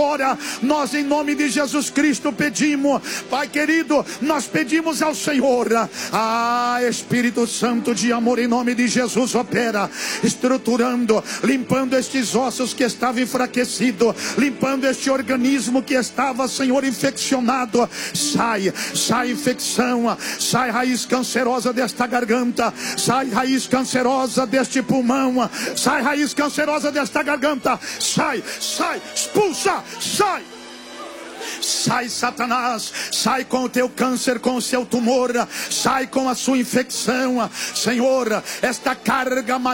Ora, nós em nome de Jesus Cristo pedimos, Pai querido, nós pedimos ao Senhor, Espírito Santo de amor, em nome de Jesus, opera, estruturando, limpando estes ossos que estavam enfraquecidos, limpando este organismo que estava, Senhor, infeccionado. Sai infecção, sai raiz cancerosa desta garganta, sai raiz cancerosa deste pulmão, sai raiz cancerosa desta garganta, sai, expulsa, sai Satanás, sai com o teu câncer, com o seu tumor, sai com a sua infecção, Senhor, esta carga maligna